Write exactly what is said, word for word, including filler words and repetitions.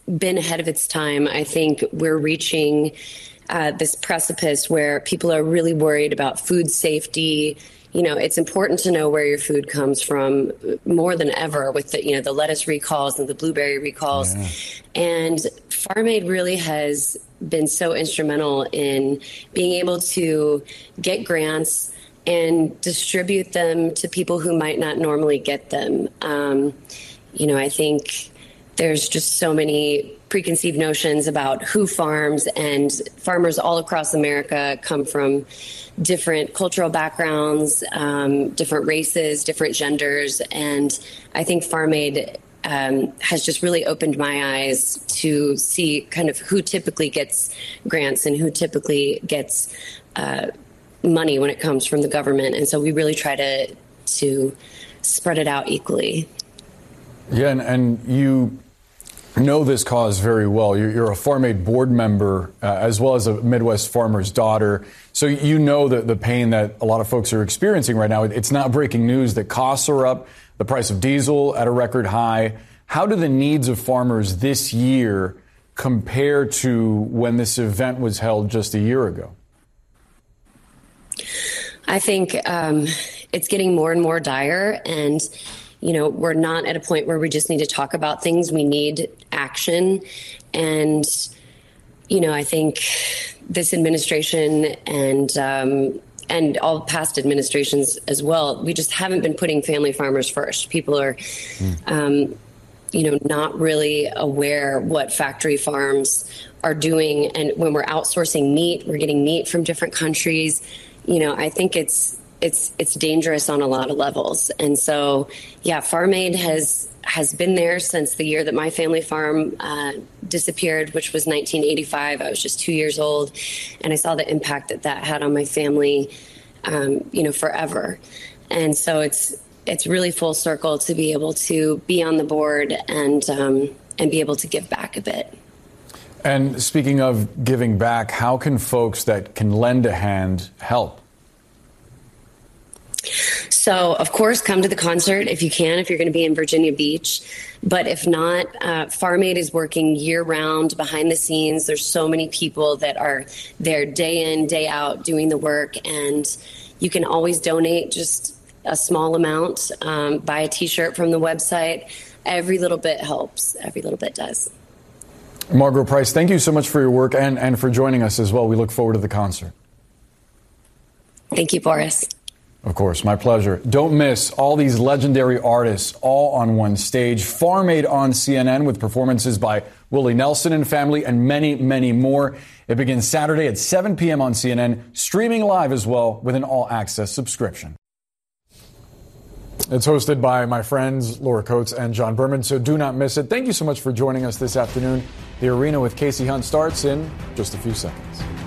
been ahead of its time. I think we're reaching uh, this precipice where people are really worried about food safety. You know, it's important to know where your food comes from more than ever with the, you know, the lettuce recalls and the blueberry recalls. Yeah. And Farm Aid really has been so instrumental in being able to get grants and distribute them to people who might not normally get them. Um, you know, I think there's just so many preconceived notions about who farms, and farmers all across America come from different cultural backgrounds, um, different races, different genders. And I think Farm Aid um, has just really opened my eyes to see kind of who typically gets grants and who typically gets uh, money when it comes from the government. And so we really try to to spread it out equally. Yeah, and, and you know this cause very well. You're, you're a Farm Aid board member, uh, as well as a Midwest farmer's daughter. So you know the, the pain that a lot of folks are experiencing right now. It's not breaking news that costs are up, the price of diesel at a record high. How do the needs of farmers this year compare to when this event was held just a year ago? I think um, it's getting more and more dire, and you know, we're not at a point where we just need to talk about things. We need action. And, you know, I think this administration and um, and all past administrations as well, we just haven't been putting family farmers first. People are, mm. um, you know, not really aware what factory farms are doing. And when we're outsourcing meat, we're getting meat from different countries. You know, I think it's It's it's dangerous on a lot of levels. And so, yeah, Farm Aid has has been there since the year that my family farm uh, disappeared, which was nineteen eighty-five. I was just two years old, and I saw the impact that that had on my family, um, you know, forever. And so it's it's really full circle to be able to be on the board and um, and be able to give back a bit. And speaking of giving back, how can folks that can lend a hand help? So, of course, come to the concert if you can, if you're going to be in Virginia Beach. But if not, uh, Farm Aid is working year-round behind the scenes. There's so many people that are there day in, day out doing the work. And you can always donate just a small amount, um, buy a T-shirt from the website. Every little bit helps. Every little bit does. Margo Price, thank you so much for your work and, and for joining us as well. We look forward to the concert. Thank you, Boris. Of course, my pleasure. Don't miss all these legendary artists all on one stage. Farm Aid on C N N with performances by Willie Nelson and family and many, many more. It begins Saturday at seven p.m. on C N N, streaming live as well with an all-access subscription. It's hosted by my friends Laura Coates and John Berman, so do not miss it. Thank you so much for joining us this afternoon. The Arena with Casey Hunt starts in just a few seconds.